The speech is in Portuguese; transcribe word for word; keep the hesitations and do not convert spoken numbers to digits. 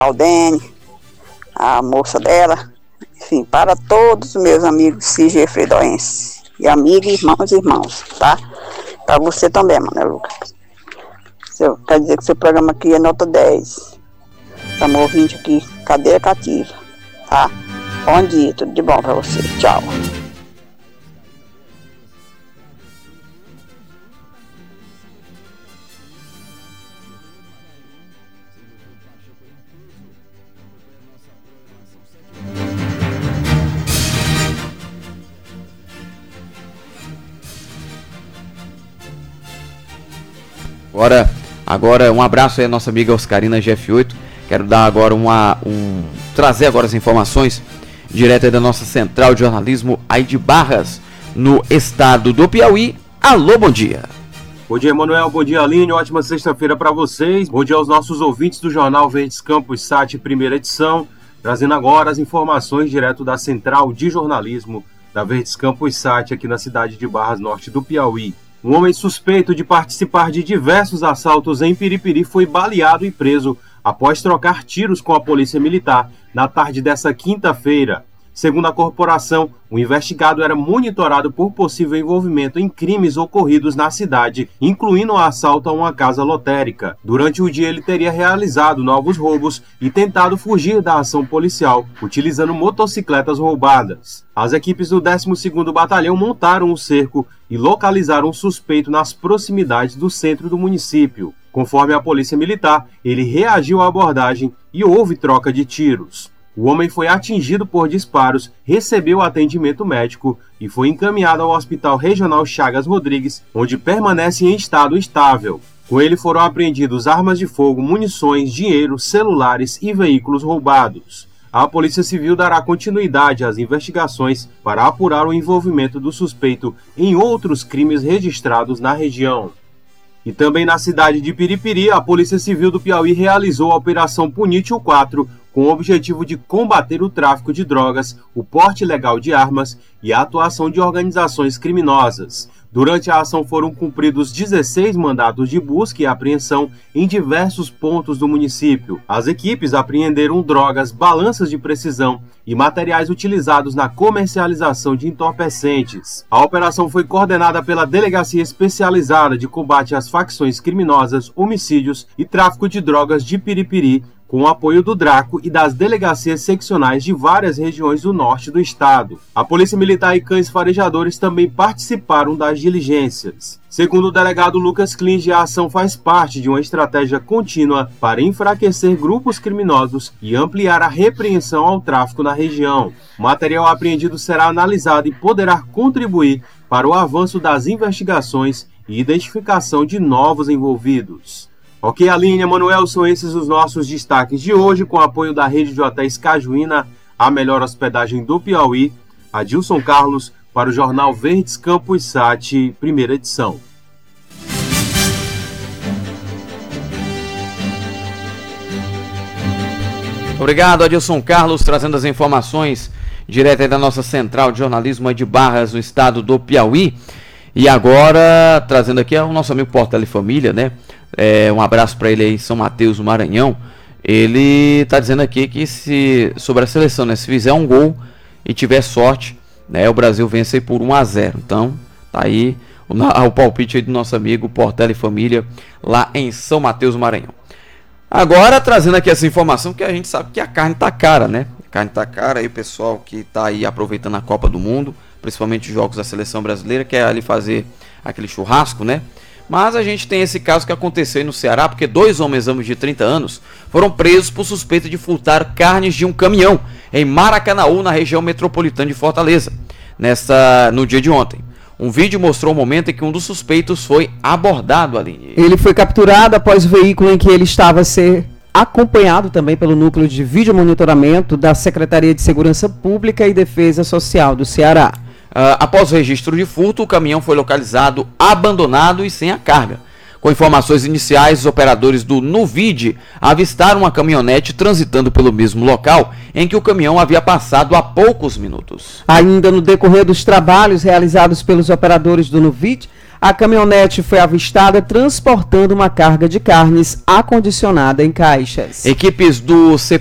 Aldene, a moça dela, enfim, para todos os meus amigos sigefredoenses, e amigos, irmãos e irmãos, tá? Para você também, Mané Lucas. Seu, quer dizer que seu programa aqui é nota dez. Estamos ouvindo aqui, cadeia cativa, tá? Bom dia, tudo de bom para você. Tchau. Agora, agora um abraço aí à nossa amiga Oscarina G F oito. Quero dar agora uma, um, trazer agora as informações direto aí da nossa central de jornalismo aí de Barras, no estado do Piauí. Alô, bom dia. Bom dia, Emanuel. Bom dia, Aline. Ótima sexta-feira para vocês. Bom dia aos nossos ouvintes do Jornal Verdes Campos Sat, primeira edição. Trazendo agora as informações direto da central de jornalismo da Verdes Campos Sat, aqui na cidade de Barras, norte do Piauí. Um homem suspeito de participar de diversos assaltos em Piripiri foi baleado e preso após trocar tiros com a polícia militar na tarde dessa quinta-feira. Segundo a corporação, o investigado era monitorado por possível envolvimento em crimes ocorridos na cidade, incluindo o assalto a uma casa lotérica. Durante o dia, ele teria realizado novos roubos e tentado fugir da ação policial, utilizando motocicletas roubadas. As equipes do décimo segundo Batalhão montaram o cerco e localizaram o suspeito nas proximidades do centro do município. Conforme a polícia militar, ele reagiu à abordagem e houve troca de tiros. O homem foi atingido por disparos, recebeu atendimento médico e foi encaminhado ao Hospital Regional Chagas Rodrigues, onde permanece em estado estável. Com ele foram apreendidos armas de fogo, munições, dinheiro, celulares e veículos roubados. A Polícia Civil dará continuidade às investigações para apurar o envolvimento do suspeito em outros crimes registrados na região. E também na cidade de Piripiri, a Polícia Civil do Piauí realizou a Operação Punítio quatro, com o objetivo de combater o tráfico de drogas, o porte ilegal de armas e a atuação de organizações criminosas. Durante a ação foram cumpridos dezesseis mandados de busca e apreensão em diversos pontos do município. As equipes apreenderam drogas, balanças de precisão e materiais utilizados na comercialização de entorpecentes. A operação foi coordenada pela Delegacia Especializada de Combate às Facções Criminosas, Homicídios e Tráfico de Drogas de Piripiri, com o apoio do DRACO e das delegacias seccionais de várias regiões do norte do estado. A Polícia Militar e cães farejadores também participaram das diligências. Segundo o delegado Lucas Klinge, a ação faz parte de uma estratégia contínua para enfraquecer grupos criminosos e ampliar a repreensão ao tráfico na região. O material apreendido será analisado e poderá contribuir para o avanço das investigações e identificação de novos envolvidos. Ok, Aline, Emanuel, são esses os nossos destaques de hoje, com apoio da rede de hotéis Cajuína, a melhor hospedagem do Piauí. Adilson Carlos, para o Jornal Verdes Campos Sat, primeira edição. Obrigado, Adilson Carlos, trazendo as informações direto aí da nossa central de jornalismo de Barras, no estado do Piauí. E agora, trazendo aqui é o nosso amigo Portela e Família, né? É, um abraço para ele aí em São Mateus, no Maranhão. Ele tá dizendo aqui que se sobre a seleção, né, se fizer um gol e tiver sorte, né, o Brasil vence aí por um a zero. Então, tá aí o, o palpite aí do nosso amigo Portela e Família lá em São Mateus, Maranhão. Agora, trazendo aqui essa informação, que a gente sabe que a carne tá cara, né? A carne tá cara, aí o pessoal que tá aí aproveitando a Copa do Mundo, principalmente os jogos da seleção brasileira, quer ali fazer aquele churrasco, né? Mas a gente tem esse caso que aconteceu aí no Ceará, porque dois homens ambos de trinta anos foram presos por suspeita de furtar carnes de um caminhão em Maracanaú, na região metropolitana de Fortaleza, nessa, no dia de ontem. Um vídeo mostrou o momento em que um dos suspeitos foi abordado, Aline. Ele foi capturado após o veículo em que ele estava a ser acompanhado também pelo núcleo de vídeo monitoramento da Secretaria de Segurança Pública e Defesa Social do Ceará. Uh, após o registro de furto, o caminhão foi localizado abandonado e sem a carga. Com informações iniciais, os operadores do Nuvid avistaram uma caminhonete transitando pelo mesmo local em que o caminhão havia passado há poucos minutos. Ainda no decorrer dos trabalhos realizados pelos operadores do Nuvid, A caminhonete foi avistada transportando uma carga de carnes acondicionada em caixas. Equipes do C